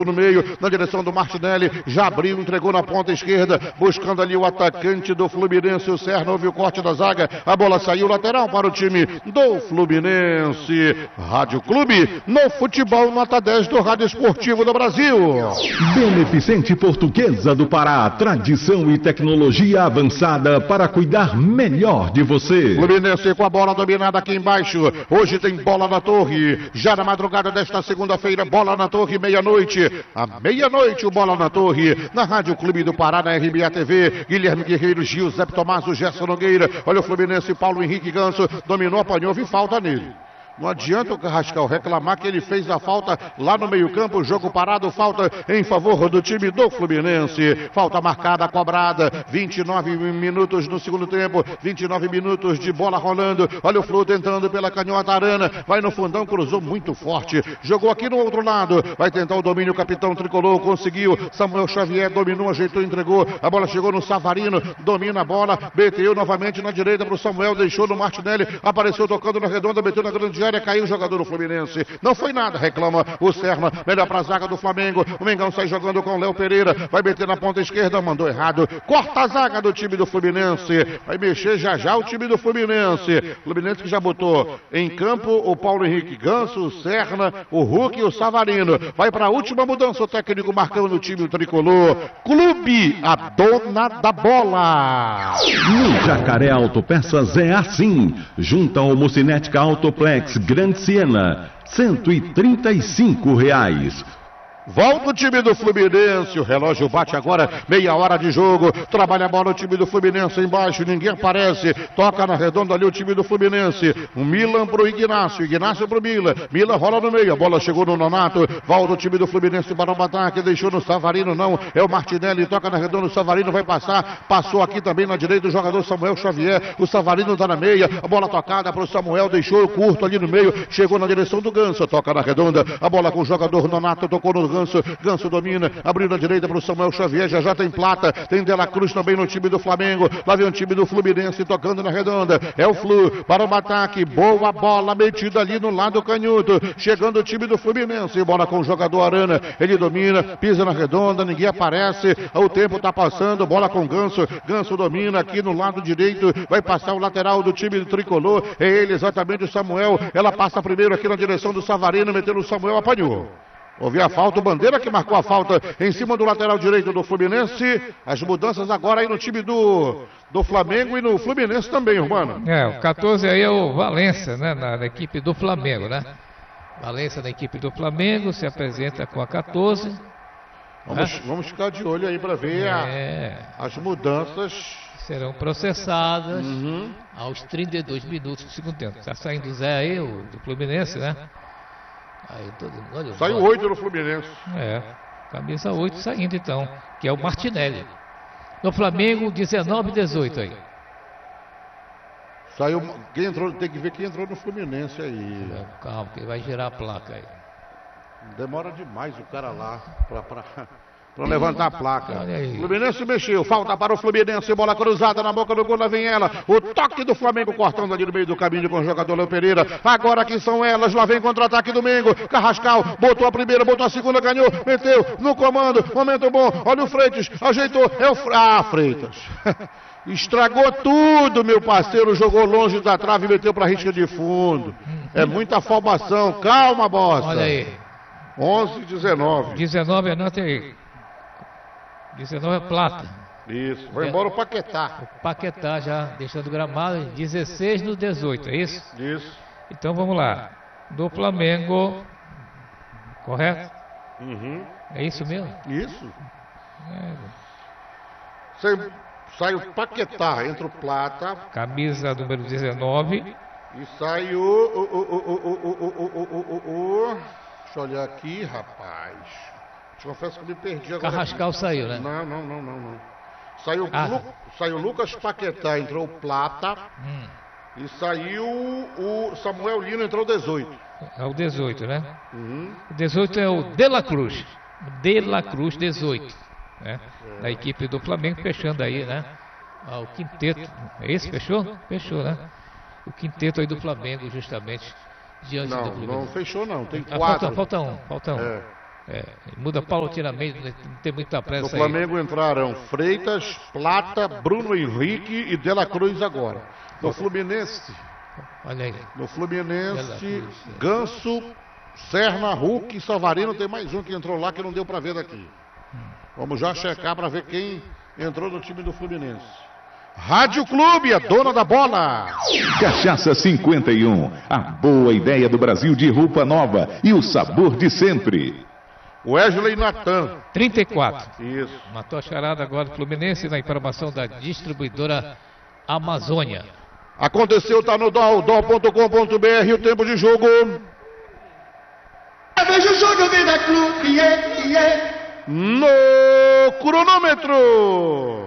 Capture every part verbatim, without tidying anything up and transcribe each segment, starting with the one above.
no meio, na direção do Martinelli, já abriu, entregou na ponta esquerda, buscando ali o atacante do Fluminense, o Serna, houve o corte da zaga, a bola saiu lateral para o time do Fluminense. Rádio Clube, no futebol nota dez do Rádio Esportivo do Brasil. Beneficente Portuguesa do Pará, tradição e tecnologia avançada para cuidar melhor de você. Fluminense com a bola dominada aqui embaixo, hoje tem bola na torre, já na madrugada desta segunda-feira, bola na torre, meia-noite. À meia-noite, o Bola na Torre, na Rádio Clube do Pará, na R B A T V, Guilherme Guerreiro, Gil, Zé Tomás, Gerson Nogueira, olha o Fluminense, Paulo Henrique Ganso, dominou, apanhou, vi falta nele. Não adianta o Carrascal reclamar que ele fez a falta lá no meio-campo, jogo parado, falta em favor do time do Fluminense. Falta marcada, cobrada, vinte e nove minutos no segundo tempo, vinte e nove minutos de bola rolando. Olha o Flu tentando pela canhota, Arana, vai no fundão, cruzou muito forte, jogou aqui no outro lado, vai tentar o domínio, o capitão tricolor, conseguiu, Samuel Xavier dominou, ajeitou, entregou, a bola chegou no Savarino, domina a bola, meteu novamente na direita para o Samuel, deixou no Martinelli, apareceu tocando na redonda, meteu na grande área, caiu o jogador do Fluminense, não foi nada, reclama o Serna, melhor para a zaga do Flamengo, o Mengão sai jogando com o Léo Pereira, vai meter na ponta esquerda, mandou errado, corta a zaga do time do Fluminense, vai mexer já já o time do Fluminense, Fluminense que já botou em campo o Paulo Henrique Ganso, o Serna, o Hulk e o Savarino, vai para a última mudança, o técnico marcando no time do tricolor, Clube, a dona da bola. No Jacaré Autopeças é assim, junta ao Mocinética Autoplex Grande Siena, cento e trinta e cinco reais. Volta o time do Fluminense, o relógio bate agora, meia hora de jogo, trabalha a bola o time do Fluminense embaixo, ninguém aparece, toca na redonda ali o time do Fluminense, o Milan pro Ignacio, Ignacio pro Milan, Milan rola no meio, a bola chegou no Nonato, volta o time do Fluminense para o ataque, deixou no Savarino, não, é o Martinelli, toca na redonda, o Savarino vai passar, passou aqui também na direita o jogador Samuel Xavier, o Savarino tá na meia, a bola tocada pro Samuel, deixou curto ali no meio, chegou na direção do Ganso, toca na redonda, a bola com o jogador Nonato, tocou no Ganso, Ganso domina, abriu na direita para o Samuel Xavier, já já tem Plata, tem Dela Cruz também no time do Flamengo, lá vem o time do Fluminense tocando na redonda, é o Flu para o ataque, boa bola metida ali no lado canhoto, chegando o time do Fluminense, bola com o jogador Arana, ele domina, pisa na redonda, ninguém aparece, o tempo está passando, bola com Ganso, Ganso domina aqui no lado direito, vai passar o lateral do time do Tricolor, é ele exatamente o Samuel, ela passa primeiro aqui na direção do Savarino, metendo o Samuel, apanhou. Houve a falta, o Bandeira que marcou a falta em cima do lateral direito do Fluminense. As mudanças agora aí no time do, do Flamengo e no Fluminense também, Urbano. É, o quatorze aí é o Valência, né, na, na equipe do Flamengo, né? Valência na equipe do Flamengo se apresenta com a quatorze. Vamos, né? vamos ficar de olho aí para ver é. a, as mudanças. Serão processadas uhum. aos trinta e dois minutos do segundo tempo. Está saindo o Zé aí, o do Fluminense, né? Aí, todo, olha, saiu oito no Fluminense. É, camisa oito saindo então, que é o Martinelli. No Flamengo, dezenove e dezoito aí. Saiu, quem entrou, tem que ver quem entrou no Fluminense aí. Calma, que vai girar a placa aí. Demora demais o cara lá pra... pra... para levantar a placa. O Fluminense mexeu, falta para o Fluminense, bola cruzada na boca do gol, lá vem ela, o toque do Flamengo cortando ali no meio do caminho com o jogador Léo Pereira, agora aqui são elas, lá vem contra-ataque do Mengo, Carrascal, botou a primeira, botou a segunda, ganhou, meteu no comando, momento bom, olha o Freitas, ajeitou, é o... Ah, Freitas, estragou tudo, meu parceiro, jogou longe da trave e meteu para a risca de fundo, é muita afobação, calma, bosta. Olha aí. onze e dezenove. dezenove, anota aí. dezenove é Plata. Isso, vai embora o Paquetá. O Paquetá já deixando o gramado, dezesseis no dezoito, é isso? Isso. Então vamos lá. Do Flamengo, correto? Uhum. É isso mesmo? Isso. É. Sai, sai o Paquetá, entra o Plata. Camisa número dezenove. E sai o... o, o, o, o, o, o, o, o, o deixa eu olhar aqui, rapaz. Te confesso que me perdi agora. Carrascal saiu, né? Não, não, não, não, não. Saiu, ah. Lu, saiu Lucas Paquetá, entrou o Plata. Hum. E saiu o Samuel Lino, entrou o dezoito. É o dezoito, né? Uhum. O dezoito é o De La Cruz. De La Cruz, dezoito. Né? É. Da equipe do Flamengo, fechando aí, né? Ah, o quinteto. É esse? Fechou? Fechou, né? O quinteto aí do Flamengo, justamente, diante não, do Fluminense. Não, fechou não. Tem ah, quatro. Falta, falta um, falta um. É. É, muda paulatinamente, não tem muita pressa. No Flamengo aí entraram Freitas, Plata, Bruno Henrique e De La Cruz agora. No Fluminense, olha aí. No Fluminense, Ganso, Serna, Hulk e Savarino. Tem mais um que entrou lá que não deu para ver daqui. Vamos já checar para ver quem entrou no time do Fluminense. Rádio Clube, a dona da bola. Cachaça cinquenta e um, a boa ideia do Brasil de roupa nova e o sabor de sempre. Wesley Natan. trinta e quatro. Isso. Matou a charada agora do Fluminense na informação da distribuidora Amazônia. Aconteceu, tá no dol, dol ponto com ponto b r, o tempo de jogo. Eu vejo o jogo, eu venho da Clube, yeah, yeah. No cronômetro.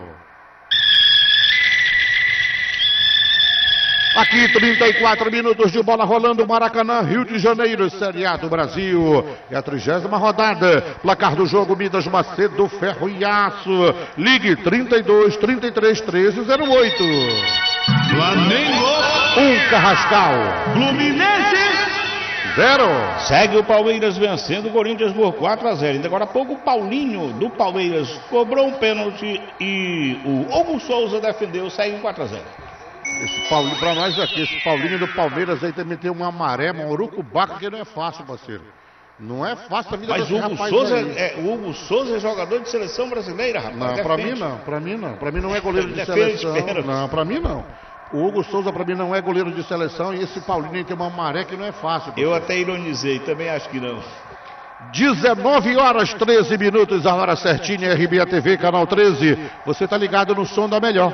Aqui, trinta e quatro minutos de bola rolando, Maracanã, Rio de Janeiro, Série A do Brasil. É a trigésima rodada. Placar do jogo, Midas Macedo, Ferro e Aço. Ligue trinta e dois, trinta e três, treze, zero oito. Flamengo. Um Carrascal. Fluminense. Zero. Segue o Palmeiras vencendo o Corinthians por quatro a zero. Ainda agora há pouco o Paulinho do Palmeiras cobrou um pênalti e o Hugo Souza defendeu, segue em quatro a zero. Esse Paulinho, pra nós aqui, esse Paulinho do Palmeiras aí também tem uma maré, uma urucubaca que não é fácil, parceiro. Não é fácil a vida Mas desse Hugo rapaz Souza aí. é, o Hugo Souza é jogador de seleção brasileira, rapaz. Não, pra mim não, pra mim não. Pra mim não é goleiro de Defende seleção. pênalti. Não, pra mim não. O Hugo Souza pra mim não é goleiro de seleção e esse Paulinho aí tem uma maré que não é fácil, parceiro. Eu até ironizei, também acho que não. dezenove horas, treze minutos, a hora certinha, R B A T V, canal treze. Você tá ligado no som da melhor.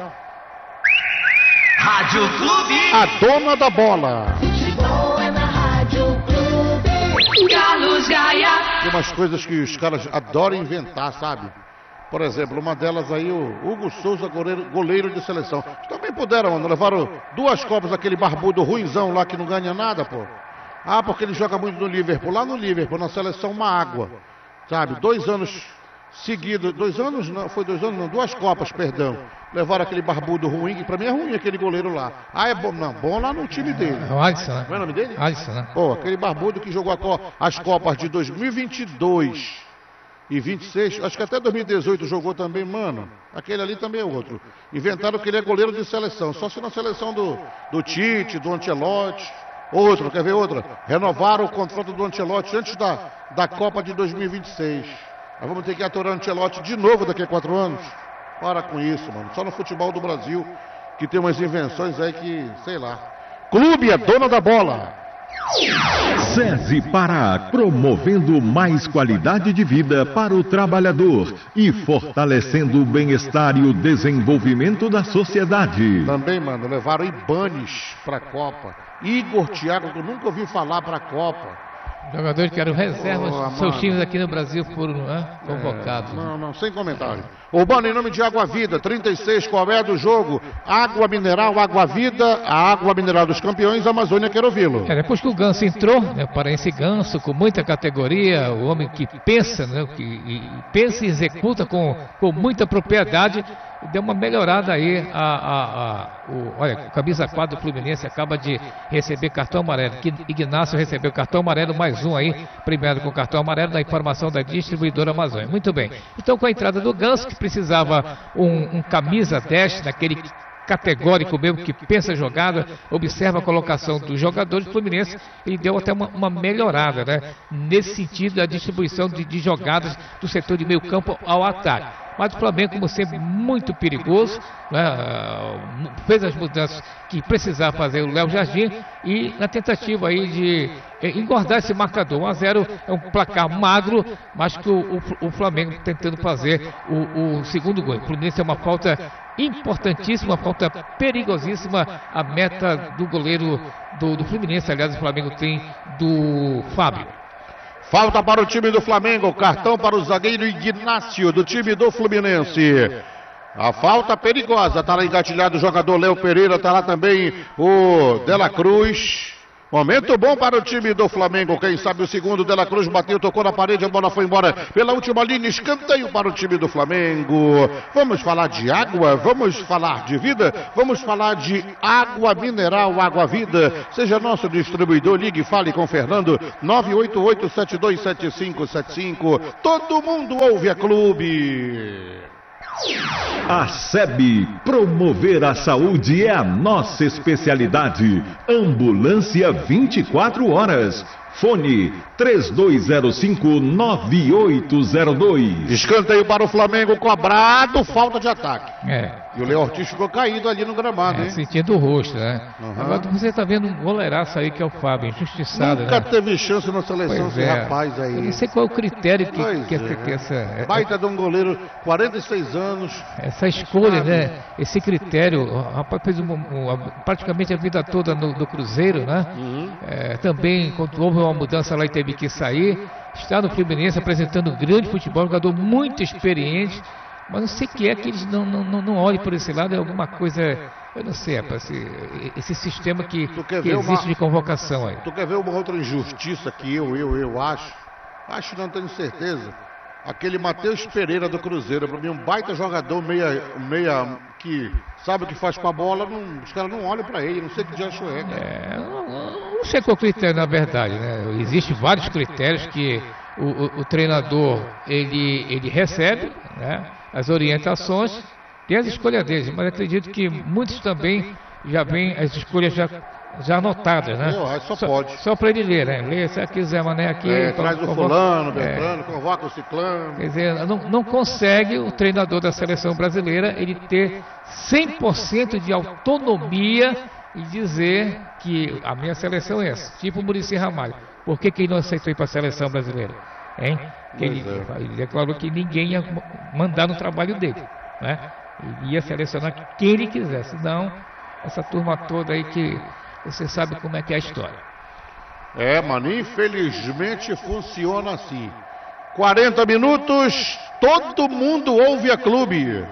Rádio Clube. A dona da bola. Futebol é na Rádio Clube. Carlos Gaia. Tem umas coisas que os caras adoram inventar, sabe? Por exemplo, uma delas aí, o Hugo Souza, goleiro, goleiro de seleção. Também puderam, mano, levaram duas copas, aquele barbudo ruinzão lá que não ganha nada, pô. Ah, porque ele joga muito no Liverpool. Lá no Liverpool, na seleção, uma água. Sabe? Dois anos seguidos, dois anos não, foi dois anos não, duas copas, perdão. Levaram aquele barbudo ruim, que pra mim é ruim aquele goleiro lá. Ah, é bom, não, bom lá no time dele. É o Alisson, né? Não é o nome dele? Alisson, né? Pô, aquele barbudo que jogou a co- as copas de dois mil e vinte e dois e vinte e seis, acho que até dois mil e dezoito jogou também, mano. Aquele ali também é outro. Inventaram que ele é goleiro de seleção, só se na seleção do, do Tite, do Ancelotti. Outro, quer ver outra? Renovaram o contrato do Ancelotti antes da, da Copa de dois mil e vinte e seis. Nós vamos ter que aturar o Ancelotti de novo daqui a quatro anos. Para com isso, mano. Só no futebol do Brasil que tem umas invenções aí que, sei lá. Clube é dona da bola. SESI Pará, promovendo mais qualidade de vida para o trabalhador e fortalecendo o bem-estar e o desenvolvimento da sociedade. Também, mano, levaram Ibanes pra Copa. Igor Thiago, que eu nunca ouvi falar pra Copa. Jogadores que eram reservas Boa, dos seus mano. times aqui no Brasil foram né, convocados. Não, não, sem comentário. Urbano, em nome de Água Vida, trinta e seis, qual é do jogo? Água mineral, Água Vida, a água mineral dos campeões, Amazônia Querovilo. É, depois que o Ganso entrou, né, o paraense Ganso, com muita categoria, o homem que pensa, né, que e pensa e executa com, com muita propriedade, deu uma melhorada aí. A, a, a, o, olha, o camisa quatro do Fluminense acaba de receber cartão amarelo. Que Ignácio recebeu cartão amarelo, mais um aí, premiado com cartão amarelo, da informação da distribuidora Amazônia. Muito bem. Então, com a entrada do Ganso, que precisava um, um camisa dez, naquele categórico mesmo, que pensa a jogada, observa a colocação dos jogadores do Fluminense e deu até uma, uma melhorada, né? Nesse sentido, da distribuição de, de jogadas do setor de meio campo ao ataque. Mas o Flamengo, como sempre, muito perigoso, né? Fez as mudanças que precisava fazer o Léo Jardim e na tentativa aí de engordar esse marcador. um a zero é um placar magro, mas que o, o, o Flamengo tentando fazer o, o segundo gol. O Fluminense é uma falta importantíssima, uma falta perigosíssima, a meta do goleiro do, do Fluminense. Aliás, o Flamengo tem do Fábio. Falta para o time do Flamengo, cartão para o zagueiro Ignácio do time do Fluminense. A falta perigosa, tá lá engatilhado o jogador Léo Pereira, tá lá também o De La Cruz. Momento bom para o time do Flamengo. Quem sabe o segundo, De La Cruz bateu, tocou na parede, a bola foi embora pela última linha. Escanteio para o time do Flamengo. Vamos falar de água, vamos falar de vida, vamos falar de água mineral, água vida. Seja nosso distribuidor, ligue e fale com Fernando, nove oito oito, sete dois sete cinco sete cinco. Todo mundo ouve a clube. A S E B, promover a saúde é a nossa especialidade. Ambulância vinte e quatro horas. Fone três dois zero cinco, nove oito zero dois. Escanteio para o Flamengo, cobrado, falta de ataque. É. E o Léo Ortiz ficou caído ali no gramado, É, hein? sentindo o rosto, né? Uhum. Agora você está vendo um goleiraço aí que é o Fábio, injustiçado, Nunca né? teve chance na seleção Pois esse é. rapaz aí. Eu não sei qual é o critério que, Pois que, é. que, que essa, é- Baita de um goleiro, quarenta e seis anos. essa escolha, né? Esse critério, o rapaz fez uma- uma- praticamente a vida toda no, no Cruzeiro, né? Uhum. É, também, quando houve uma mudança lá e teve que sair, está no Fluminense apresentando grande futebol, jogador muito experiente, mas não sei o que é que eles não, não, não, não olhem por esse lado, é alguma coisa, eu não sei, rapaz, esse, esse sistema que, Tu quer que ver existe uma- de convocação aí. Tu quer ver uma outra injustiça que eu, eu, eu acho? Acho, não tenho certeza. Aquele Matheus Pereira do Cruzeiro, pra mim um baita jogador, meia, meia que sabe o que faz com a bola, não, os caras não olham pra ele, não sei que diacho é. Cara. É, eu não, eu não sei qual critério na verdade, né? Existem vários critérios que o, o- o treinador ele, ele recebe, né? As orientações, tem as escolhas deles, mas acredito que muitos também já vêm as escolhas já, já anotadas, né? Eu acho, só pode. Só para ele ler, né? Ler, se aqui Zé Mané aqui. É, então, traz o convoca- fulano, é, Beltrano, convoca o ciclano. Quer dizer, não, não consegue o treinador da seleção brasileira ele ter cem por cento de autonomia e dizer que a minha seleção é essa, tipo o Muricy Ramalho. Por que, que ele não aceitou ir para a seleção brasileira? Hein? Que ele, Pois ele declarou que ninguém ia mandar no trabalho dele, né? Ele ia selecionar quem ele quisesse. Não, essa turma toda aí que você sabe como é que é a história. É, mano, infelizmente funciona assim. quarenta minutos, todo mundo ouve a clube.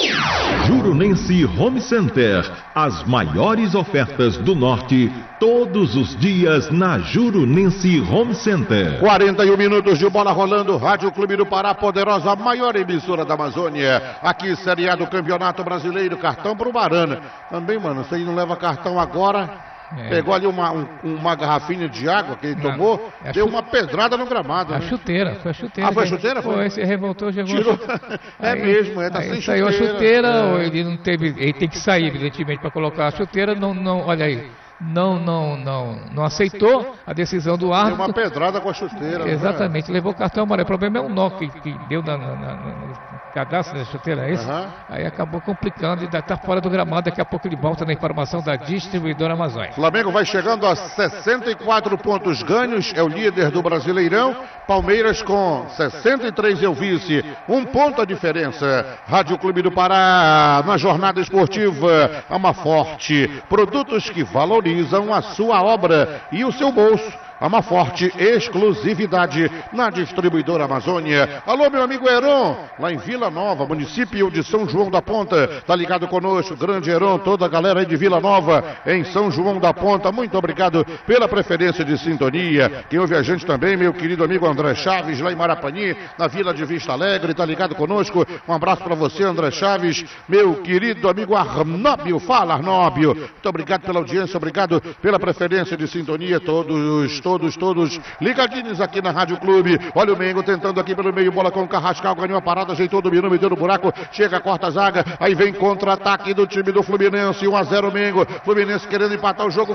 Jurunense Home Center, as maiores ofertas do Norte, todos os dias na Jurunense Home Center. quarenta e um minutos de bola rolando, Rádio Clube do Pará, poderosa, maior emissora da Amazônia. Aqui, Série A do Campeonato Brasileiro, cartão pro Barana. Também, mano, se ele não leva cartão agora... É. Pegou ali uma, um- uma garrafinha de água que ele Não, tomou, é a deu chu- uma pedrada no gramado. A né? chuteira, foi a chuteira. Ah, foi a que- chuteira? Foi? Foi, se revoltou, jogou Tirou. a chuteira. É mesmo, é, tá aí sem saiu chuteira. a chuteira, É. ou ele não teve, ele tem que sair, evidentemente, para colocar a chuteira, não, não, olha aí, não, não, não, não aceitou a decisão do Deu árbitro. uma pedrada com a chuteira. né? Exatamente, levou o cartão amarelo. O problema é o nó que, que deu na, na- na- no cadastro da chuteira, é isso? Aham. Aí acabou complicando e está fora do gramado. Daqui a pouco ele volta na informação da distribuidora Amazônia. Flamengo vai chegando a sessenta e quatro pontos ganhos, é o líder do Brasileirão. Palmeiras com sessenta e três é o vice, um ponto a diferença. Rádio Clube do Pará, na jornada esportiva, Ama Forte, produtos que valorizam a sua obra e o seu bolso. Ama Forte, exclusividade na distribuidora Amazônia. Alô, meu amigo Heron, lá em Vila Nova, município de São João da Ponta. Tá ligado conosco, grande Heron, toda a galera aí de Vila Nova, em São João da Ponta. Muito obrigado pela preferência de sintonia. Quem ouve a gente também, meu querido amigo André Chaves, lá em Marapani, na Vila de Vista Alegre, tá ligado conosco. Um abraço para você, André Chaves, meu querido amigo Arnóbio. Fala, Arnóbio. Muito obrigado pela audiência, obrigado pela preferência de sintonia. Todos, todos, todos ligadinhos aqui na Rádio Clube. Olha o Mengo tentando aqui pelo meio, bola com o Carrascal, ganhou a parada, ajeitou o domínio, meteu no buraco, chega, corta a zaga, aí vem contra-ataque do time do Fluminense, um a zero Mengo, Fluminense querendo empatar o jogo,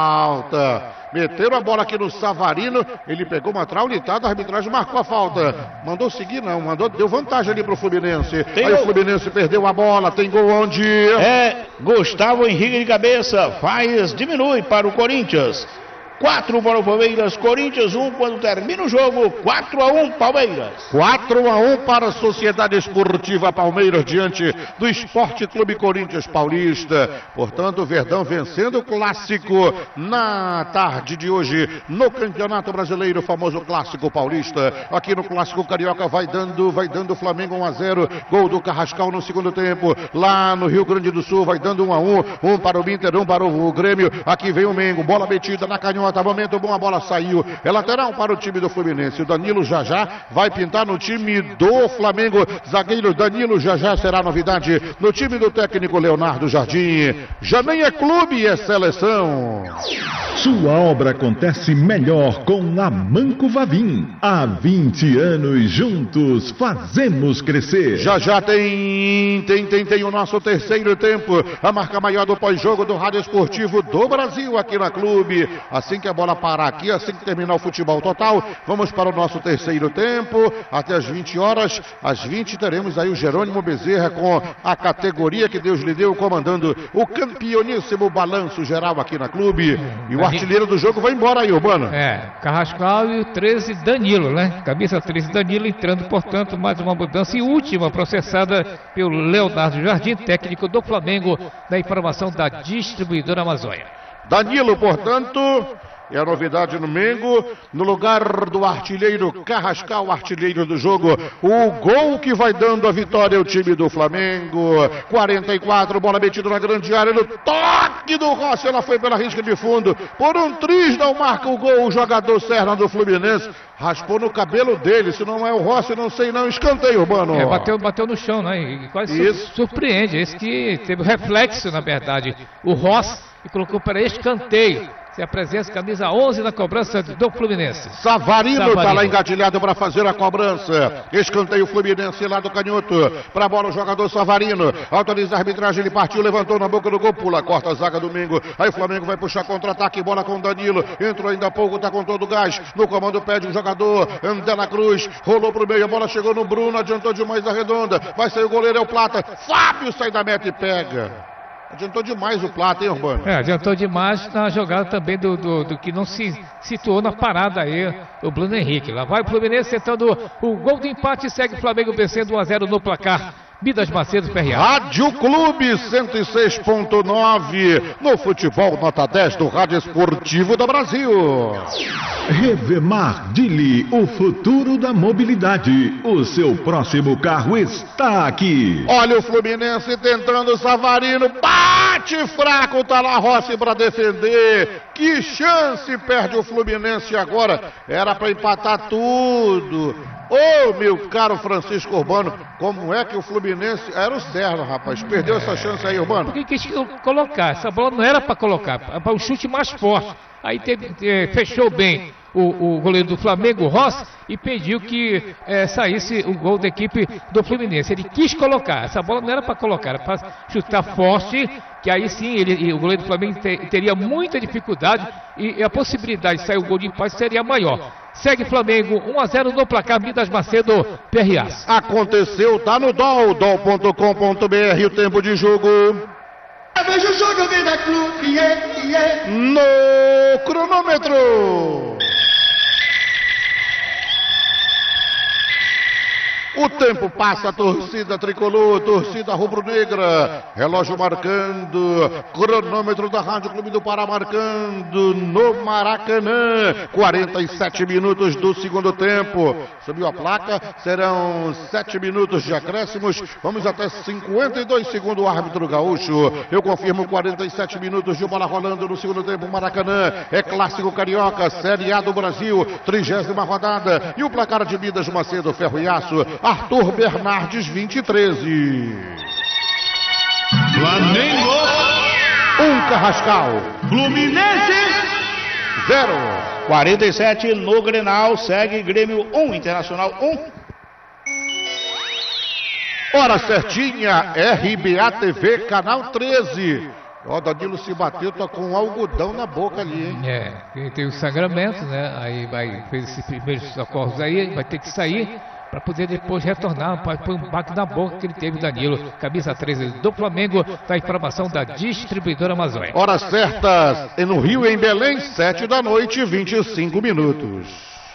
falta. Meteram a bola aqui no Savarino, ele pegou uma traulitada, a arbitragem marcou a falta. Mandou seguir não, mandou, deu vantagem ali pro Fluminense. Tem Aí gol. o Fluminense perdeu a bola, tem gol onde? É, Gustavo Henrique de cabeça, faz, diminui para o Corinthians. quatro para o Palmeiras, Corinthians um, quando termina o jogo, quatro a um Palmeiras. quatro a um para a Sociedade Esportiva Palmeiras diante do Esporte Clube Corinthians Paulista. Portanto, o Verdão vencendo o clássico na tarde de hoje no Campeonato Brasileiro, o famoso clássico paulista. Aqui no clássico carioca vai dando, vai dando o Flamengo um a zero. Gol do Carrascal no segundo tempo. Lá no Rio Grande do Sul vai dando um a um. Um para o Inter, um para o Grêmio. Aqui vem o Mengo, bola metida na canhota. levanta, momento bom, a bola saiu. É lateral para o time do Fluminense. O Danilo já já vai pintar no time do Flamengo. Zagueiro Danilo já já será novidade no time do técnico Leonardo Jardim. Já nem é clube, é seleção. Sua obra acontece melhor com a Manco Vavim. Há vinte anos juntos fazemos crescer. Já já tem, tem, tem, tem o nosso terceiro tempo. A marca maior do pós-jogo do Rádio Esportivo do Brasil aqui na Clube. Assim que a bola parar aqui, assim que terminar o futebol total, vamos para o nosso terceiro tempo. Até as vinte horas, às vinte teremos aí o Jerônimo Bezerra com a categoria que Deus lhe deu, comandando o campeoníssimo balanço geral aqui na Clube. E o artilheiro do jogo vai embora aí, Urbano. É, Carrascal e o treze Danilo, né? Camisa treze Danilo entrando, portanto, mais uma mudança e última processada pelo Leonardo Jardim, técnico do Flamengo, da informação da distribuidora Amazônia. Danilo, portanto, é a novidade no Mengo, no lugar do artilheiro Carrascal, artilheiro do jogo. O gol que vai dando a vitória ao time do Flamengo. quarenta e quatro, bola metida na grande área, no toque do Rossi, ela foi pela risca de fundo. Por um triz não marca o gol o jogador Serna do Fluminense. Raspou no cabelo dele, se não é o Rossi, não sei não. Escanteio, Urbano. É, bateu, bateu no chão, né? E quase Isso. sur surpreende. Esse que teve o reflexo, na verdade, o Rossi, e colocou para escanteio. Se apresenta camisa onze na cobrança do Fluminense. Savarino está Savarino. lá engatilhado para fazer a cobrança. Escanteio Fluminense lá do canhoto. Para a bola o jogador Savarino. Autoriza a arbitragem, ele partiu, levantou na boca do gol, pula, corta a zaga do Mengo. Aí o Flamengo vai puxar contra-ataque, bola com Danilo. Entrou ainda há pouco, está com todo o gás. No comando pede o jogador Dela Cruz. Rolou pro meio, a bola chegou no Bruno, adiantou demais a redonda. Vai sair o goleiro, é o Plata. Fábio sai da meta e pega. Adiantou demais o Plata, hein, Urbano? É, adiantou demais na jogada também do, do, do que não se situou na parada aí, o Bruno Henrique. Lá vai o Fluminense tentando o gol de empate, segue o Flamengo vencendo um a zero no placar. Midas Macedo, P R A. Rádio Clube cento e seis ponto nove, no futebol nota dez do Rádio Esportivo do Brasil. Revemar Dili, o futuro da mobilidade. O seu próximo carro está aqui. Olha o Fluminense tentando, Savarino, bate fraco, tá lá Rossi para defender. Que chance perde o Fluminense agora, era para empatar tudo. Ô, oh, meu caro Francisco Urbano, como é que o Fluminense... Era o Serra, rapaz, perdeu essa chance aí, Urbano. Porque quis colocar, essa bola não era para colocar, era para um chute mais forte. Aí teve, eh, fechou bem o, o goleiro do Flamengo, Rossi, e pediu que eh, saísse o gol da equipe do Fluminense. Ele quis colocar, essa bola não era para colocar, era para chutar forte, que aí sim ele, o goleiro do Flamengo te, teria muita dificuldade e, e a possibilidade de sair o gol de empate seria maior. Segue Flamengo, um a zero no placar, Midas Macedo, P R A. Aconteceu, tá no D O L, D O L ponto com ponto B R, o tempo de jogo. Veja o jogo, Vida Clube, yeah, yeah. No cronômetro. O tempo passa, a torcida tricolor, torcida rubro-negra, relógio marcando, cronômetro da Rádio Clube do Pará marcando no Maracanã, quarenta e sete minutos do segundo tempo. Subiu a placa, serão sete minutos de acréscimos, vamos até cinquenta e dois segundos o árbitro gaúcho. Eu confirmo quarenta e sete minutos de bola rolando no segundo tempo, Maracanã, é clássico carioca, Série A do Brasil, trigésima rodada, e o placar de Midas Macedo, Ferro e Aço, Arthur Bernardes, vinte e treze. Flamengo. Um Carrascal. Fluminense. Zero. quarenta e sete no Grenal. Segue Grêmio um, Internacional um. Hora certinha, R B A T V, canal treze. Ó, Danilo se bateu, tá com um algodão na boca ali, hein? É, ele tem o sangramento, né? Aí vai, fez esses primeiros socorros aí, vai ter que sair para poder depois retornar, para pôr um baque na boca que ele teve, Danilo. Camisa treze do Flamengo, da informação da distribuidora Amazônia. Hora certa, é no Rio, em Belém, sete da noite, vinte e cinco minutos.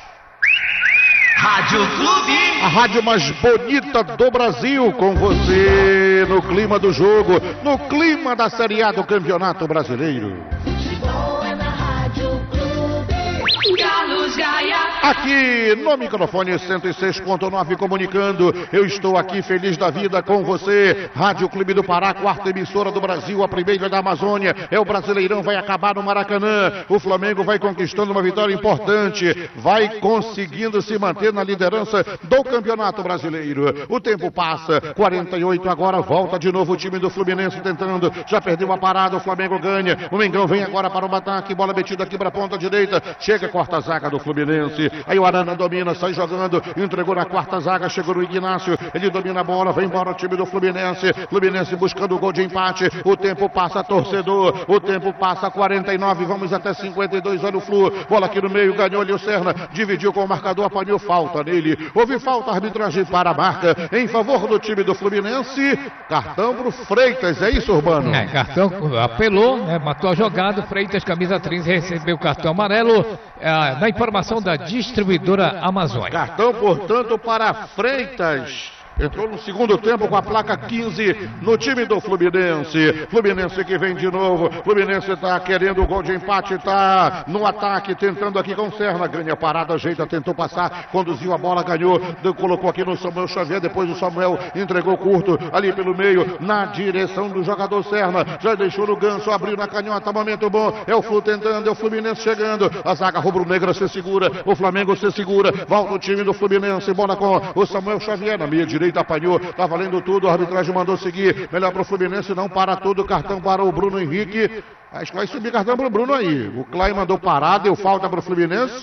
Rádio Clube. A rádio mais bonita do Brasil, com você no clima do jogo, no clima da Série A do Campeonato Brasileiro. Futebol é na Rádio Clube. Carlos Gaia. Aqui no microfone cento e seis ponto nove comunicando, eu estou aqui feliz da vida com você. Rádio Clube do Pará, quarta emissora do Brasil, a primeira da Amazônia. É o Brasileirão, vai acabar no Maracanã. O Flamengo vai conquistando uma vitória importante, vai conseguindo se manter na liderança do Campeonato Brasileiro. O tempo passa, quarenta e oito agora, volta de novo o time do Fluminense tentando, já perdeu a parada, o Flamengo ganha. O Mengão vem agora para o ataque, bola metida aqui para a ponta direita, chega, corta a zaga do Fluminense. Aí o Arana domina, sai jogando, entregou na quarta zaga, chegou no Ignácio, ele domina a bola, vai embora o time do Fluminense, Fluminense buscando o gol de empate, o tempo passa, torcedor, o tempo passa, quarenta e nove, vamos até cinquenta e dois, olha o Flu, bola aqui no meio, ganhou ali o Serna, dividiu com o marcador, apanhou falta nele, houve falta, arbitragem para a marca, em favor do time do Fluminense, cartão pro Freitas, é isso, Urbano? É, cartão, apelou, né, matou a jogada, Freitas, camisa trinta, recebeu o cartão amarelo, é, na informação da distribuidora Amazônia. Cartão, portanto, para Freitas. Entrou no segundo tempo com a placa quinze no time do Fluminense. Fluminense que vem de novo. Fluminense está querendo o gol de empate. Está no ataque, tentando aqui com o Serna. Ganha a parada, ajeita, tentou passar. Conduziu a bola, ganhou. Colocou aqui no Samuel Xavier. Depois o Samuel entregou curto ali pelo meio. Na direção do jogador Serna. Já deixou no gancho, abriu na canhota. Momento bom. É o Flu tentando, é o Fluminense chegando. A zaga rubro-negra se segura. O Flamengo se segura. Volta o time do Fluminense. Bola com o Samuel Xavier na meia direita. Apanhou, tá valendo tudo, a arbitragem mandou seguir, melhor pro Fluminense, não para tudo, cartão para o Bruno Henrique, acho que vai subir cartão pro Bruno aí, o Klein mandou parar, deu falta pro Fluminense,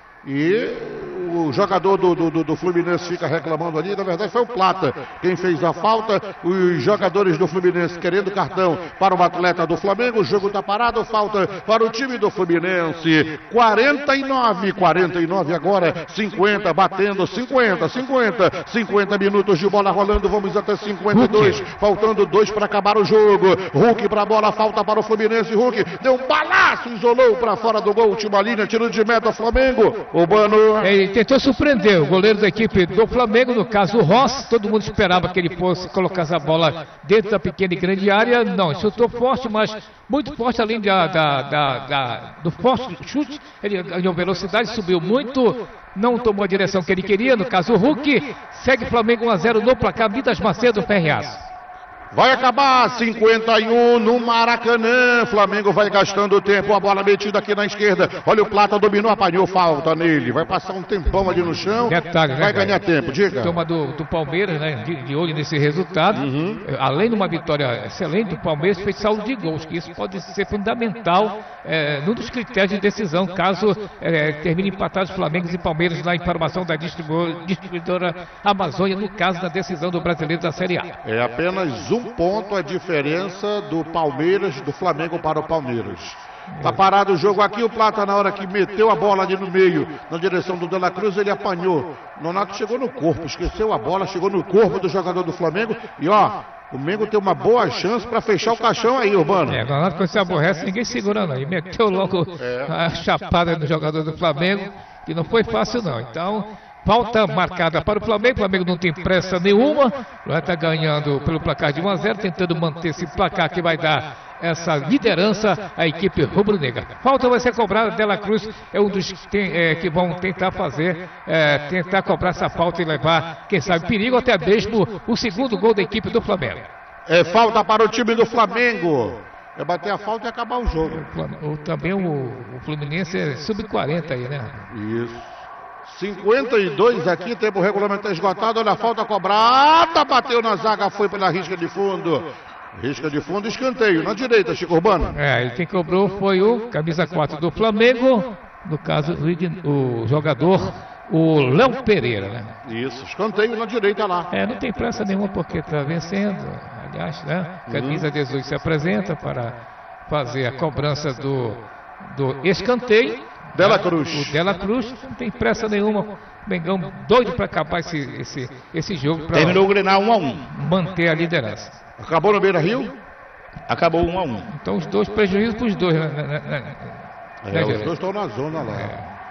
e o jogador do, do, do Fluminense fica reclamando ali, na verdade foi o Plata quem fez a falta, os jogadores do Fluminense querendo cartão para o atleta do Flamengo, o jogo está parado, falta para o time do Fluminense, quarenta e nove, quarenta e nove agora, cinquenta, batendo, cinquenta, cinquenta, cinquenta minutos de bola rolando, vamos até cinquenta e dois, faltando dois para acabar o jogo, Hulk para a bola, falta para o Fluminense, Hulk deu um balaço, isolou para fora do gol, última linha, tirando de meta Flamengo, Urbano. Ele tentou surpreender o goleiro da equipe do Flamengo, no caso o Ross, todo mundo esperava que ele fosse colocar essa bola dentro da pequena e grande área, não, chutou forte, mas muito forte, além da, da, da, da, do forte chute, ele ganhou velocidade, subiu muito, não tomou a direção que ele queria, no caso o Hulk, segue Flamengo um a zero no placar, Vidas Macedo, Ferreaço. Vai acabar, cinquenta e um no Maracanã, Flamengo vai gastando tempo, a bola metida aqui na esquerda, olha o Plata, dominou, apanhou, falta nele, vai passar um tempão ali no chão, Detalhe, vai né, ganhar tempo, diga. Toma do, do Palmeiras, né, de, de olho nesse resultado, uhum. Além de uma vitória excelente do Palmeiras, fez saldo de gols, que isso pode ser fundamental é, num dos critérios de decisão, caso é, termine empatados Flamengo e Palmeiras na informação da distribu distribuidora Amazônia, no caso da decisão do Brasileiro da Série A. É apenas um Um ponto a diferença do Palmeiras, do Flamengo para o Palmeiras. Tá parado o jogo aqui, o Plata na hora que meteu a bola ali no meio, na direção do De La Cruz, ele apanhou. Nonato chegou no corpo, esqueceu a bola, chegou no corpo do jogador do Flamengo e ó, o Mengo tem uma boa chance para fechar o caixão aí, Urbano. É, Nonato quando se aborrece, ninguém segurando aí, meteu logo é. a chapada no jogador do Flamengo, que não foi fácil não, então... Falta marcada para o Flamengo, o Flamengo não tem pressa nenhuma, vai estar ganhando pelo placar de um a zero, tentando manter esse placar que vai dar essa liderança à equipe rubro-negra. Falta vai ser cobrada, De La Cruz é um dos que, tem, é, que vão tentar fazer, é, tentar cobrar essa falta e levar, quem sabe, perigo até mesmo o segundo gol da equipe do Flamengo. É falta para o time do Flamengo. É bater a falta e acabar o jogo. O, o, também o, o Fluminense é sub quarenta aí, né? Isso. cinquenta e dois aqui, tempo regulamentar esgotado, olha a falta cobrada, bateu na zaga, foi pela risca de fundo. Risca de fundo, escanteio, na direita, Chico Urbano. É, quem cobrou foi o camisa quatro do Flamengo, no caso o, o jogador, o Léo Pereira, né? Isso, escanteio na direita lá. É, não tem pressa nenhuma porque está vencendo, aliás, né? Camisa dezoito se apresenta para fazer a cobrança do, do escanteio. De La Cruz. O De La Cruz não tem pressa nenhuma. Mengão doido para acabar esse, esse, esse jogo. Terminou o Grenal um a um. Manter a liderança. Acabou no Beira-Rio? Acabou um a um. Então os dois prejuízos para os dois. Né, né, né, é, né, os dois estão na zona lá. É.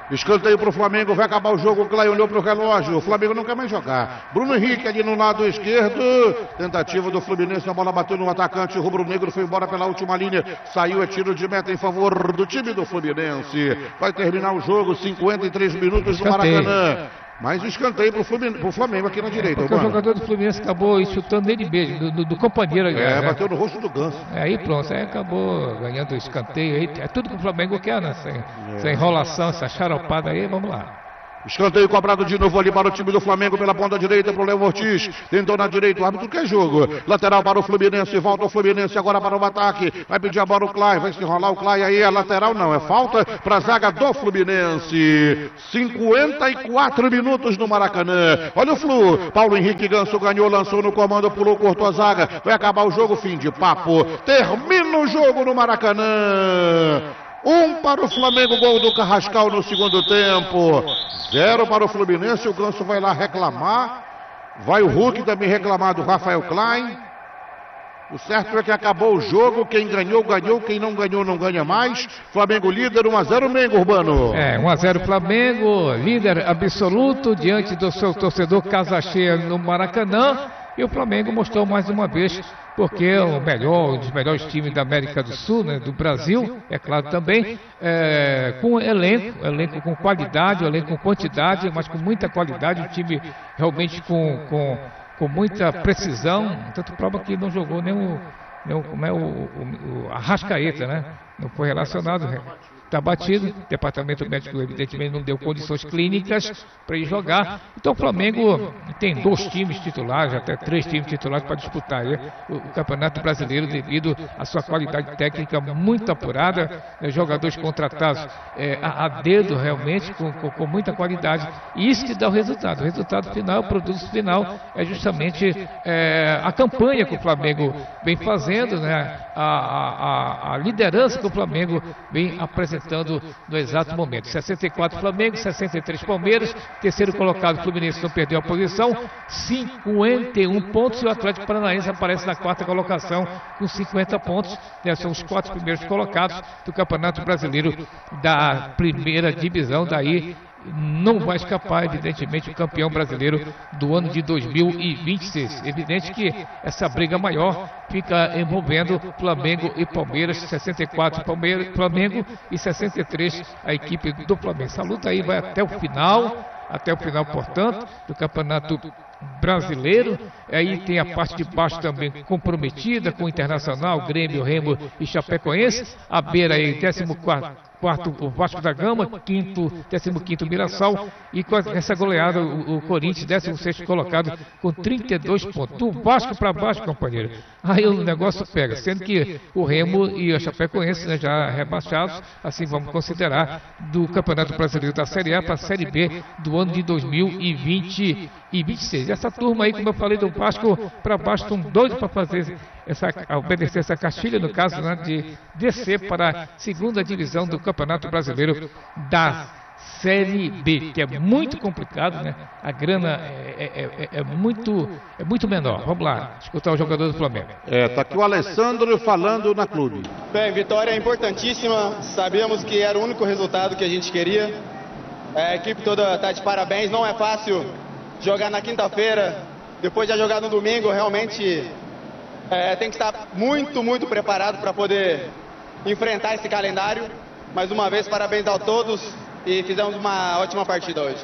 Escanteio pro Flamengo, vai acabar o jogo. O Clay olhou pro relógio. O Flamengo não quer mais jogar. Bruno Henrique ali no lado esquerdo. Tentativa do Fluminense, a bola bateu no atacante. O rubro-negro foi embora pela última linha. Saiu, é tiro de meta em favor do time do Fluminense. Vai terminar o jogo, cinquenta e três minutos no Maracanã. Mais escanteio pro Flamengo, pro Flamengo aqui na direita. Porque mano. O jogador do Fluminense acabou chutando ele mesmo, do, do, do companheiro. É, né? bateu no rosto do Ganso. É, aí pronto, aí acabou ganhando o escanteio. Aí, é tudo que o Flamengo quer, né? Essa, essa enrolação, essa charopada aí, vamos lá. Escanteio cobrado de novo ali para o time do Flamengo pela ponta direita para o Léo Ortiz. Tentou na direita, o árbitro quer jogo. Lateral para o Fluminense, volta o Fluminense agora para o ataque. Vai pedir a bola o Clay, vai se enrolar o Clay aí. É lateral, não, é falta para a zaga do Fluminense. cinquenta e quatro minutos no Maracanã. Olha o Flu. Paulo Henrique Ganso ganhou, lançou no comando, pulou, cortou a zaga. Vai acabar o jogo, fim de papo. Termina o jogo no Maracanã. Um para o Flamengo, gol do Carrascal no segundo tempo. Zero para o Fluminense, o Ganso vai lá reclamar. Vai o Hulk também reclamar do Rafael Klein. O certo é que acabou o jogo, quem ganhou, ganhou, quem não ganhou, não ganha mais. Flamengo líder, um a zero Mengo, Urbano. É, um a zero Flamengo, líder absoluto diante do seu torcedor, casa cheia no Maracanã. E o Flamengo mostrou mais uma vez porque é o melhor, um dos melhores times da América do Sul, né, do Brasil, é claro também, é, com elenco, elenco com qualidade, elenco com quantidade, mas com muita qualidade, um time realmente com, com, com muita precisão, tanto prova que não jogou nem o, nem o, como é, o, o, o Arrascaeta, né, não foi relacionado. Está batido, o departamento médico evidentemente não deu condições clínicas para ir jogar. Então o Flamengo tem dois times titulares, até três times titulares para disputar aí, o, o Campeonato Brasileiro devido à sua qualidade técnica muito apurada, né, jogadores contratados é, a, a dedo realmente, com, com, com muita qualidade. E isso que dá o resultado. O resultado final, o produto final é justamente é, a campanha que o Flamengo vem fazendo, né, a, a, a liderança que o Flamengo vem apresentando no exato momento. sessenta e quatro Flamengo, sessenta e três Palmeiras, terceiro colocado Fluminense não perdeu a posição, cinquenta e um pontos, e o Atlético Paranaense aparece na quarta colocação com cinquenta pontos, né, são os quatro primeiros colocados do Campeonato Brasileiro da primeira divisão. Daí não vai escapar, evidentemente, o campeão brasileiro do ano de dois mil e vinte e seis. Evidente que essa briga maior fica envolvendo Flamengo e Palmeiras, sessenta e quatro Palmeiras, Flamengo e sessenta e três a equipe do Flamengo. Essa luta aí vai até o final, até o final, portanto, do Campeonato Brasileiro. Aí tem a parte de baixo também comprometida com o Internacional, Grêmio, Remo e Chapecoense. A beira aí, décimo quarto quarto o Vasco da Gama, quinto, décimo quinto Mirassol, e com essa goleada o, o Corinthians, décimo sexto colocado com trinta e dois pontos. Do Vasco para baixo, companheiro. Aí o negócio pega, sendo que o Remo e a Chapecoense, né, já rebaixados, assim vamos considerar, do Campeonato Brasileiro da Série A para a Série B do ano de dois mil e vinte e vinte e seis. Essa turma aí, como eu falei, do Vasco para baixo, estão doidos para fazer essa, obedecer essa castilha, no caso, né, de descer para a segunda divisão do Campeonato Brasileiro da Série B, que é muito complicado, né? A grana é, é, é, é, muito, é muito menor. Vamos lá, escutar o jogador do Flamengo. É, tá aqui o Alessandro falando na clube. Bem, vitória importantíssima, sabemos que era o único resultado que a gente queria. A equipe toda está de parabéns, não é fácil jogar na quinta-feira, depois de jogar no domingo, realmente é, tem que estar muito, muito preparado para poder enfrentar esse calendário. Mais uma vez, parabéns a todos e fizemos uma ótima partida hoje.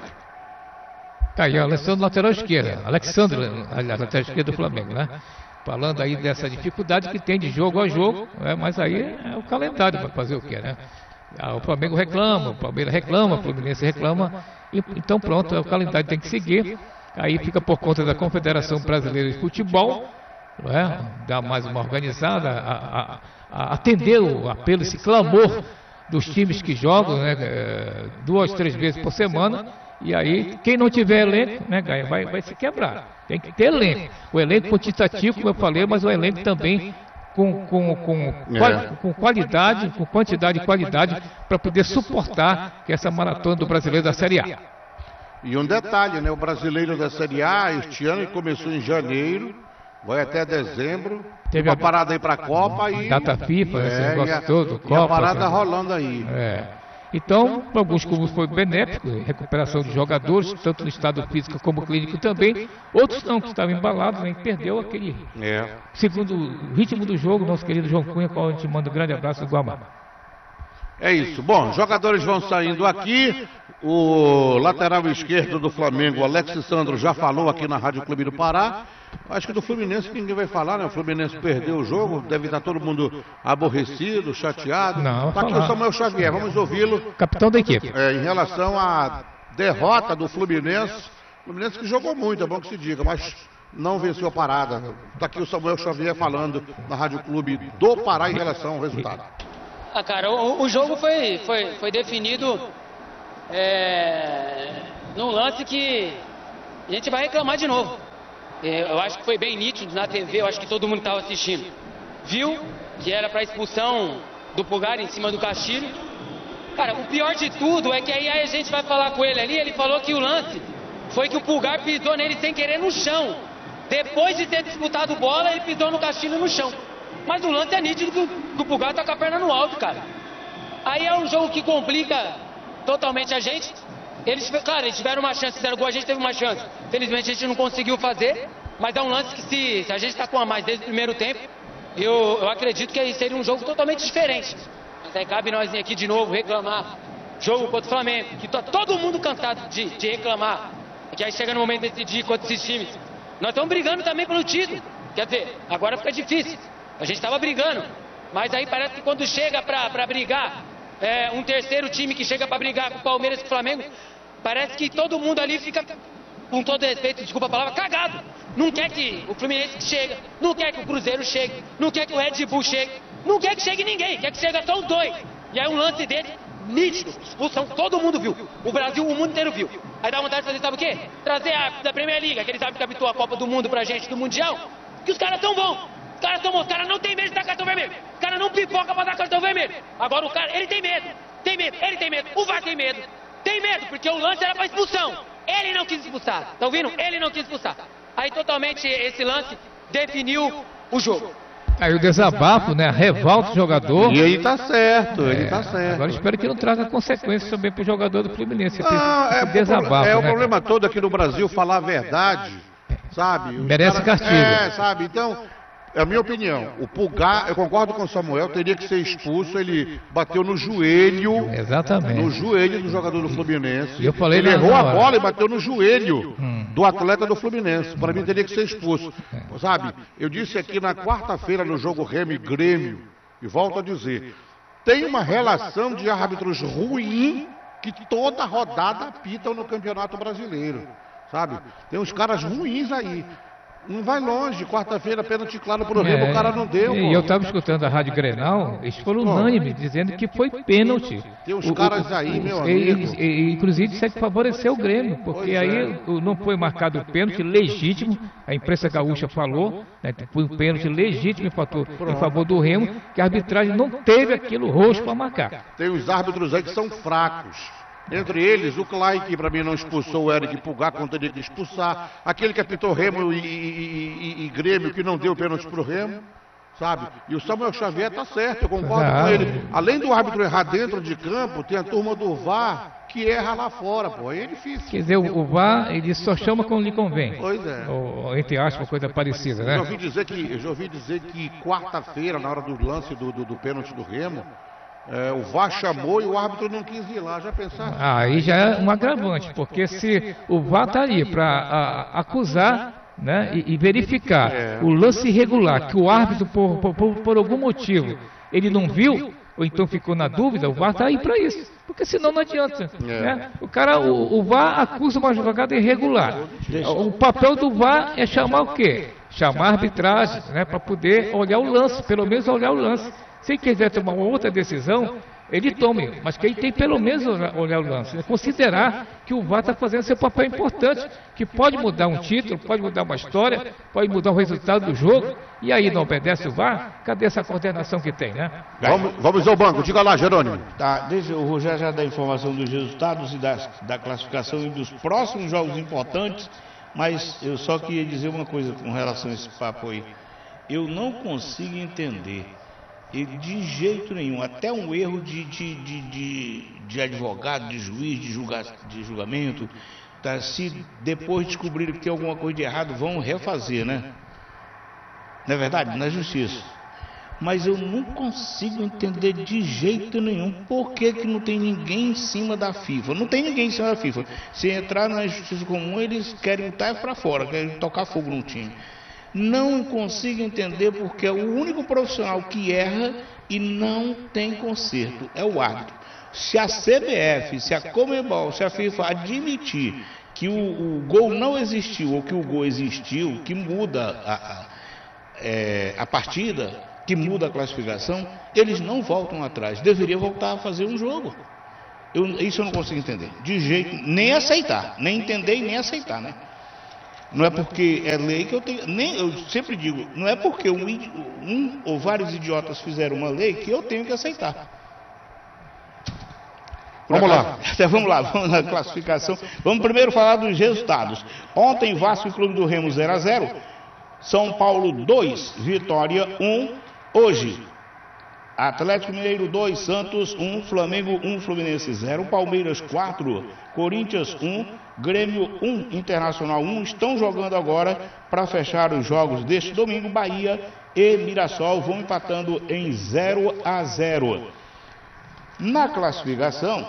Tá aí, Alessandro, lateral esquerda. Alexandre, lateral esquerda do Flamengo, né? Falando aí dessa dificuldade que tem de jogo a jogo, né? Mas aí é o calendário para fazer o quê, né? O Flamengo reclama, o Palmeiras reclama, o Fluminense reclama, e, então pronto, o calendário tem que seguir. Aí fica por conta da Confederação Brasileira de Futebol, né? Dar mais uma organizada, a, a, a atender o apelo, esse clamor dos times que jogam, né, duas, três vezes por semana, e aí quem não tiver elenco, né, vai, vai se quebrar. Tem que ter elenco. O elenco quantitativo, como eu falei, mas o elenco também com, com, com, é. com qualidade, com quantidade e qualidade, para poder suportar essa maratona do brasileiro da Série A. E um detalhe, né, o brasileiro da Série A, este ano começou em janeiro, vai até dezembro. Teve uma parada aí pra Copa e... Data FIFA, é, esse negócio a, todo, e Copa. a parada né? rolando aí. É. Então, para alguns clubes foi benéfico, recuperação de jogadores, tanto no estado físico como clínico também. Outros não, que estavam embalados, né, perdeu aquele É. segundo ritmo do jogo, nosso querido João Cunha, qual a gente manda um grande abraço do Guamá. É isso. Bom, jogadores vão saindo aqui. O lateral esquerdo do Flamengo, Alex Sandro, já falou aqui na Rádio Clube do Pará. Acho que do Fluminense ninguém vai falar, né? O Fluminense perdeu o jogo, deve estar todo mundo aborrecido, chateado. Não, Tá aqui o Samuel Xavier, vamos ouvi-lo. Capitão da equipe. É, em relação à derrota do Fluminense. Fluminense que jogou muito, é bom que se diga, mas não venceu a parada. Está aqui o Samuel Xavier falando na Rádio Clube do Pará em relação ao resultado. Ah, cara, o, o jogo foi, foi, foi definido é, num lance que a gente vai reclamar de novo. É, eu acho que foi bem nítido na T V, eu acho que todo mundo estava assistindo. Viu que era para expulsão do Pulgar em cima do Castilho. Cara, o pior de tudo é que aí a gente vai falar com ele ali, ele falou que o lance foi que o Pulgar pisou nele sem querer no chão. Depois de ter disputado bola, ele pisou no Castilho no chão. Mas o lance é nítido que o, que o Pulgar tá com a perna no alto, cara. Aí é um jogo que complica totalmente a gente. Eles, claro, eles tiveram uma chance, fizeram gol, a gente teve uma chance. Felizmente a gente não conseguiu fazer, mas é um lance que se, se a gente tá com a mais desde o primeiro tempo, eu, eu acredito que seria um jogo totalmente diferente. Mas aí cabe nós vir aqui de novo reclamar. Jogo contra o Flamengo, que tá todo mundo cansado de, de reclamar. Que aí chega no momento de decidir contra esses times. Nós estamos brigando também pelo título. Quer dizer, agora fica difícil. A gente estava brigando, mas aí parece que quando chega para brigar, é, um terceiro time que chega para brigar com o Palmeiras e com o Flamengo, parece que todo mundo ali fica, com todo respeito, desculpa a palavra, cagado. Não quer que o Fluminense chegue, não quer que o Cruzeiro chegue, não quer que o Red Bull chegue, não quer que chegue ninguém, quer que chegue só os dois. E aí um lance dele, nítido, expulsão, todo mundo viu, o Brasil, o mundo inteiro viu. Aí dá vontade de fazer, sabe o quê? Trazer a da Premier League, aqueles árbitros que habitou a Copa do Mundo pra gente, do Mundial, que os caras tão bons. Os caras tão bons, os caras não tem medo de dar cartão vermelho. Os caras não pipoca pra dar cartão vermelho. Agora o cara, ele tem medo, tem medo, ele tem medo, o V A R tem medo. Tem medo, porque o lance era pra expulsão. Ele não quis expulsar, tá ouvindo? Ele não quis expulsar. Aí totalmente esse lance definiu o jogo. Aí o desabafo, né? A revolta do jogador. E ele tá certo, É, ele tá certo. Agora espero que não traga consequências também pro jogador do Fluminense. Ah, Esse é, desabafo, é o né? problema todo aqui no Brasil, falar a verdade, sabe? Os Merece caras- castigo. É, sabe? Então, é a minha opinião. O Pulgar, eu concordo com o Samuel, teria que ser expulso. Ele bateu no joelho. Exatamente. No joelho do jogador do Fluminense. E eu falei ele na errou a hora. bola e bateu no joelho Hum. do atleta do Fluminense. Para mim teria que ser expulso. Sabe? Eu disse aqui na quarta-feira no jogo Remo e Grêmio, e volto a dizer, tem uma relação de árbitros ruim que toda rodada apitam no Campeonato Brasileiro. Sabe? Tem uns caras ruins aí. Não vai longe, quarta-feira, pênalti claro pro Remo, É, o cara não deu. E pô. eu estava escutando a Rádio Grenal, eles foram unânimes, dizendo que foi pênalti. Tem uns O- caras o- aí, o- meu e- amigo. e- e, inclusive, disseram que favoreceu o Grêmio, porque Pois aí é. o- não foi marcado o pênalti legítimo, a imprensa gaúcha falou, né, que foi um pênalti legítimo em favor, em favor do Remo, que a arbitragem não teve aquilo roxo para marcar. Tem os árbitros aí que são fracos. Entre eles, o Clay, que para mim não expulsou o Eric Pulgar, quando teria que expulsar. Aquele que apitou Remo e, e- e- e- e Grêmio, que não deu pênalti pro Remo, sabe? E o Samuel Xavier tá certo, eu concordo Ah. com ele. Além do árbitro errar dentro de campo, tem a turma do V A R que erra lá fora, pô. Aí é difícil. Quer dizer, o, o V A R, ele só chama quando lhe convém. Pois é. Ou, entre aspas, coisa parecida, Eu já né? ouvi dizer que, eu já ouvi dizer que quarta-feira, na hora do lance do, do, do pênalti do Remo, é, o V A R chamou e o árbitro não quis ir lá. Já pensaram? Aí já é um agravante, porque se o V A R está ali para acusar, né, e, e verificar o lance irregular, que o árbitro, por, por, por- por algum motivo, ele não viu, ou então ficou na dúvida, o V A R está aí para isso. Porque senão não adianta. Né? O cara, o, o V A R acusa uma jogada irregular. O papel do V A R é chamar o quê? Chamar a arbitragem, né, para poder olhar o lance, pelo menos olhar o lance. Se ele quiser tomar uma outra decisão, ele tome, mas que ele tem pelo menos olhar, olhar o lance, né? Considerar que o V A R está fazendo seu papel importante, que pode mudar um título, pode mudar uma história, pode mudar o resultado do jogo, e aí não obedece o V A R, cadê essa coordenação que tem, né? Vamos, vamos ao banco, diga lá, Jerônimo. Tá, deixa o Rogério já dar informação dos resultados e das, da classificação e dos próximos jogos importantes, mas eu só queria dizer uma coisa com relação a esse papo aí. Eu não consigo entender, e de jeito nenhum, até um erro de, de, de, de, de advogado, de juiz, de, julga, de julgamento. Tá? Se depois descobrirem que tem alguma coisa de errado, vão refazer, né? Não é verdade? Na justiça. Mas eu não consigo entender de jeito nenhum por que, que não tem ninguém em cima da FIFA. Não tem ninguém em cima da FIFA. Se entrar na justiça comum, eles querem botar para fora, querem tocar fogo no time. Não consigo entender porque é o único profissional que erra e não tem conserto, é o árbitro. Se a C B F, se a Conmebol, se a FIFA admitir que o, o gol não existiu ou que o gol existiu, que muda a, a, é, a partida, que muda a classificação, eles não voltam atrás. Deveria voltar a fazer um jogo. Eu, isso eu não consigo entender. De jeito, nem aceitar, nem entender e nem aceitar, né? Não é porque é lei que eu tenho, nem eu sempre digo, não é porque um, um ou vários idiotas fizeram uma lei que eu tenho que aceitar. Vamos lá. Vamos lá, vamos na classificação. Vamos primeiro falar dos resultados. Ontem, Vasco e Clube do Remo zero a zero. São Paulo dois, Vitória um. Hoje, Atlético Mineiro dois, Santos um, Flamengo um, Fluminense zero, Palmeiras quatro, Corinthians um, Grêmio um, Internacional um. Estão jogando agora para fechar os jogos deste domingo. Bahia e Mirassol vão empatando em zero a zero. Na classificação,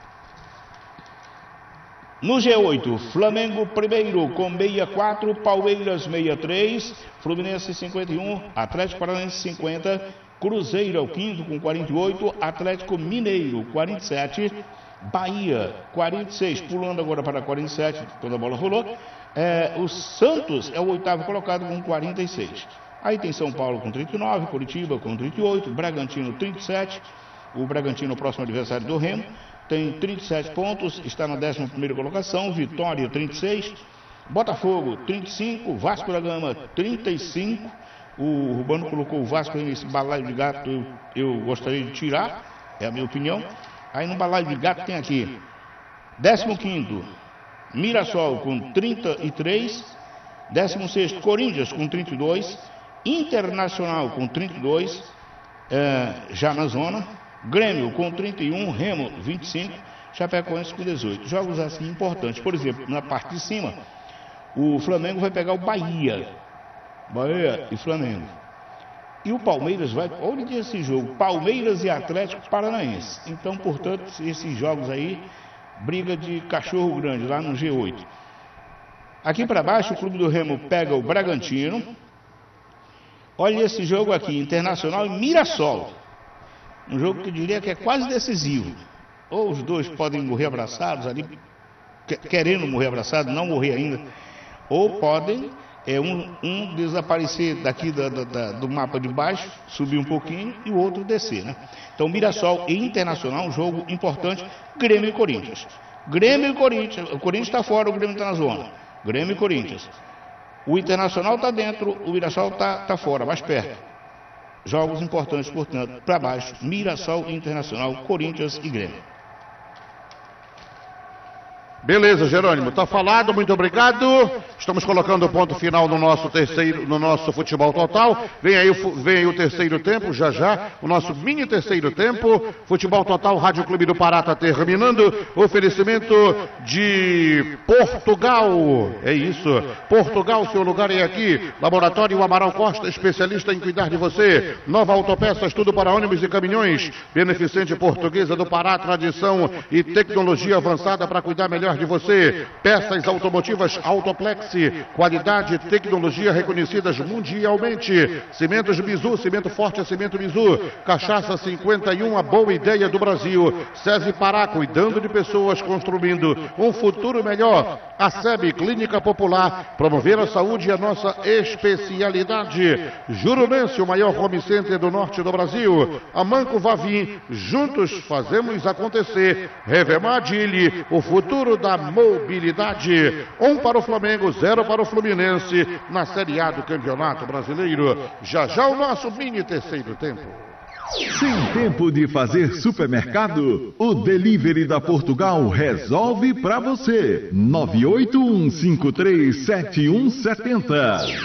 no G oito, Flamengo primeiro com sessenta e quatro, Palmeiras sessenta e três, Fluminense cinquenta e um, Atlético Paranaense cinquenta, Cruzeiro é o quinto com quarenta e oito, Atlético Mineiro quarenta e sete, Bahia quarenta e seis, pulando agora para quarenta e sete, quando a bola rolou. É, o Santos é o oitavo colocado com quarenta e seis. Aí tem São Paulo com trinta e nove, Curitiba com trinta e oito, Bragantino trinta e sete. O Bragantino, o próximo adversário do Remo, tem trinta e sete pontos, está na décima primeira colocação. Vitória trinta e seis, Botafogo trinta e cinco, Vasco da Gama trinta e cinco. O Urbano colocou o Vasco nesse balaio de gato, eu, eu gostaria de tirar, é a minha opinião. Aí no balaio de gato tem aqui, décimo quinto, Mirassol com trinta e três, décimo sexto, Corinthians com trinta e dois, Internacional com trinta e dois, é, já na zona, Grêmio com trinta e um, Remo vinte e cinco, Chapecoense com dezoito. Jogos assim importantes, por exemplo, na parte de cima, o Flamengo vai pegar o Bahia, Bahia e Flamengo. E o Palmeiras vai, olha esse jogo, Palmeiras e Atlético Paranaense. Então, portanto, esses jogos aí, briga de cachorro grande lá no G oito. Aqui para baixo, o Clube do Remo pega o Bragantino. Olha esse jogo aqui, Internacional e Mirassol. Um jogo que eu diria que é quase decisivo. Ou os dois podem morrer abraçados ali, querendo morrer abraçados, não morrer ainda. Ou podem é, um, um desaparecer daqui da, da, da, do mapa de baixo, subir um pouquinho e o outro descer, né? Então, Mirassol e Internacional, um jogo importante. Grêmio e Corinthians. Grêmio e Corinthians. O Corinthians está fora, o Grêmio está na zona. Grêmio e Corinthians. O Internacional está dentro, o Mirassol está tá fora, mais perto. Jogos importantes, portanto, para baixo, Mirassol, Internacional, Corinthians e Grêmio. Beleza, Jerônimo, tá falado, muito obrigado. Estamos colocando o ponto final no nosso terceiro, no nosso futebol total. Vem aí, o, vem aí o terceiro tempo, já já, o nosso mini terceiro tempo. Futebol total, Rádio Clube do Pará tá terminando. Oferecimento de Portugal. É isso, Portugal, seu lugar é aqui. Laboratório Amaral Costa, especialista em cuidar de você. Nova Autopeças, tudo para ônibus e caminhões. Beneficente Portuguesa do Pará, tradição e tecnologia avançada para cuidar melhor de você. Peças automotivas Autoplex, qualidade e tecnologia reconhecidas mundialmente. Cimentos Bizu, cimento forte é cimento Bizu. Cachaça cinquenta e um, a boa ideia do Brasil. SESI Pará, cuidando de pessoas, construindo um futuro melhor. A S E B, Clínica Popular, promover a saúde e a nossa especialidade. Jurunense, o maior home center do norte do Brasil. Amanco Vavim, juntos fazemos acontecer. Revemadilhe, o futuro da mobilidade. Um para o Flamengo, zero para o Fluminense na Série A do Campeonato Brasileiro. Já já o nosso mini terceiro tempo. Sem tempo de fazer supermercado? O Delivery da Portugal resolve para você. nove oito um cinco três sete um sete zero.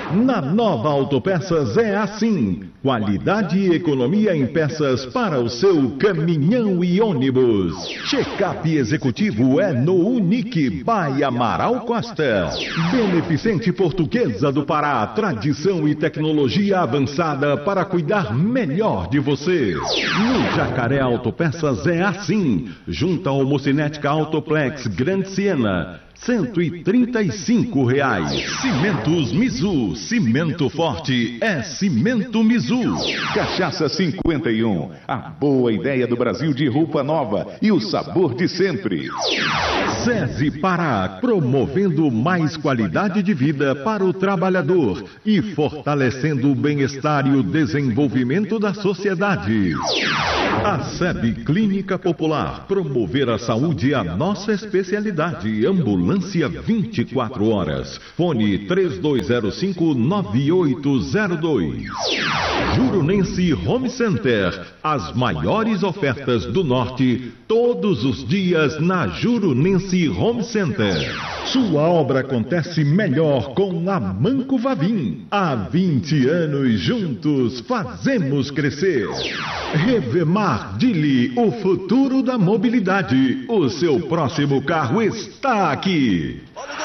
Na Nova Autopeças é assim. Qualidade e economia em peças para o seu caminhão e ônibus. Check-up executivo é no Unique by Amaral Costa. Beneficente Portuguesa do Pará. Tradição e tecnologia avançada para cuidar melhor de você. No Jacaré Autopeças é assim. Junto ao Mocinética Autoplex Grande Siena. cento e trinta e cinco reais. Cimentos Mizu. Cimento forte é Cimento Mizu. Cachaça cinquenta e um. A boa ideia do Brasil de roupa nova e o sabor de sempre. SESI Pará, promovendo mais qualidade de vida para o trabalhador e fortalecendo o bem-estar e o desenvolvimento da sociedade. A SEB Clínica Popular, promover a saúde é a nossa especialidade. Ambulância vinte e quatro horas. Fone três dois zero cinco nove oito zero dois. Jurunense Home Center, as maiores ofertas do Norte, todos os dias na Jurunense Home Center. Sua obra acontece melhor com a Manco Vavim. Há vinte anos juntos fazemos crescer. Revemar Dili, o futuro da mobilidade. O seu próximo carro está aqui.